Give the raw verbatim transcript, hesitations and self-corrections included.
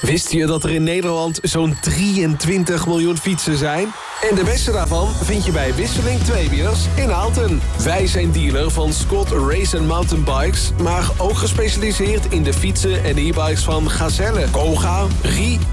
Wist je dat er in Nederland zo'n drieëntwintig miljoen fietsen zijn? En de beste daarvan vind je bij Wisseling Tweewielers in Aalten. Wij zijn dealer van Scott Race and Mountainbikes, maar ook gespecialiseerd in de fietsen en e-bikes van Gazelle, Koga, Rie